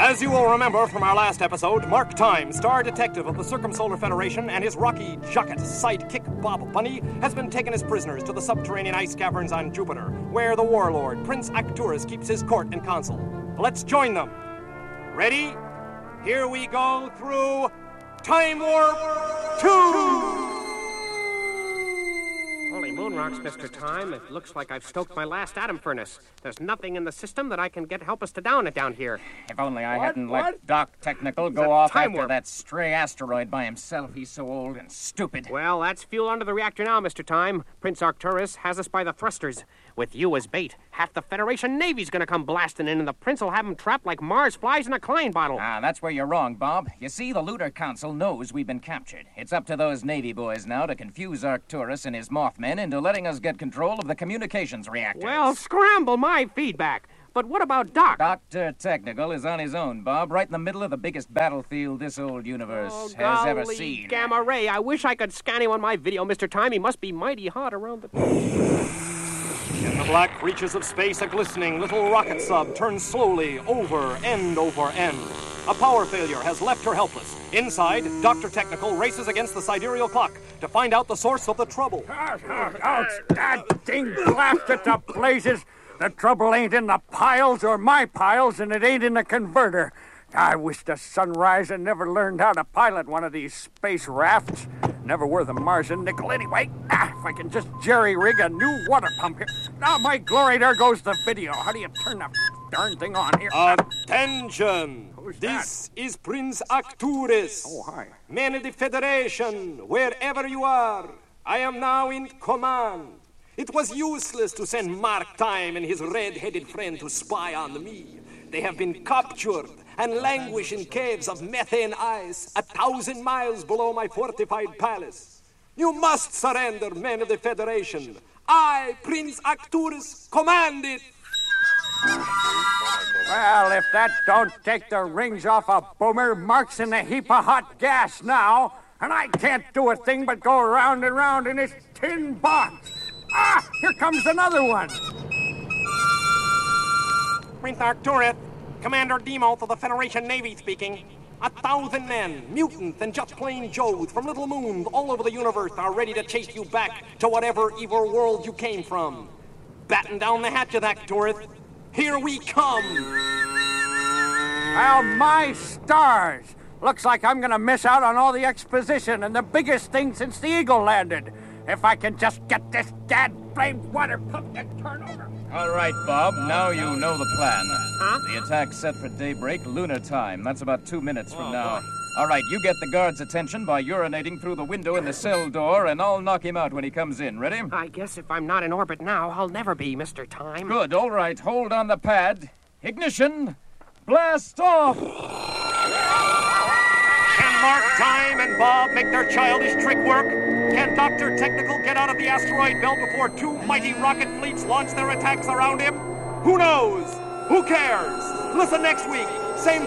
As you will remember from our last episode, Mark Time, star detective of the Circumsolar Federation, and his Rocky Jocket sidekick Bob Bunny has been taken as prisoners to the subterranean ice caverns on Jupiter, where the warlord, Prince Arcturus, keeps his court and council. Let's join them. Ready? Here we go through Time Warp 2! Holy moon rocks, Mr. Time. It looks like I've stoked my last atom furnace. There's nothing in the system that I can get help us to down it down here. If only I hadn't let Doc Technical go off Time after Warp. that stray asteroid by himself. He's so old and stupid. Well, that's fuel under the reactor now, Mr. Time. Prince Arcturus has us by the thrusters. With you as bait, half the Federation Navy's gonna come blasting in, and the Prince will have 'em trapped like Mars flies in a Klein bottle. That's where you're wrong, Bob. You see, the Lunar Council knows we've been captured. It's up to those Navy boys now to confuse Arcturus and his Mothmen into letting us get control of the communications reactors. Well, scramble my feedback. But what about Doc? Dr. Technical is on his own, Bob, right in the middle of the biggest battlefield this old universe has ever seen. Gamma ray, I wish I could scan him on my video, Mr. Time. He must be mighty hot around the... In the black reaches of space, a glistening little rocket sub turns slowly over end. A power failure has left her helpless. Inside, Dr. Technical races against the sidereal clock to find out the source of the trouble. Oh, that thing blasted to blazes. The trouble ain't in the piles or my piles, and it ain't in the converter. I wish the sunrise had never learned how to pilot one of these space rafts. Never worth a Martian nickel anyway. If I can just jerry-rig a new water pump here. My glory, there goes the video. How do you turn the darn thing on here? Attention! Who's This is Prince Arcturus. Oh, hi. Men of the Federation, wherever you are, I am now in command. It was useless to send Mark Time and his red-headed friend to spy on me. They have been captured and languish in caves of methane ice 1,000 miles below my fortified palace. You must surrender, men of the Federation. I, Prince Arcturus, command it. Well, if that don't take the rings off a boomer, Mark's in a heap of hot gas now, and I can't do a thing but go round and round in this tin box. Here comes another one. Prince Arcturus, Commander Demoth of the Federation Navy speaking. 1,000 men, mutants and just plain Joes from little moons all over the universe are ready to chase you back to whatever evil world you came from. Batten down the hatches, Arcturus. Here we come. Well, my stars. Looks like I'm gonna miss out on all the exposition and the biggest thing since the Eagle landed. If I can just get this dad-blamed water pump to turn over. All right, Bob, now you know the plan. Huh? The attack's set for daybreak, lunar time. That's about 2 minutes from now. All right, you get the guard's attention by urinating through the window in the cell door, and I'll knock him out when he comes in. Ready? I guess if I'm not in orbit now, I'll never be, Mr. Time. Good, all right. Hold on the pad. Ignition. Blast off! Can Mark Time and Bob make their childish trick work? Can Dr. Technical get out of the asteroid belt before two mighty rocket fleets launch their attacks around him? Who knows? Who cares? Listen next week. Same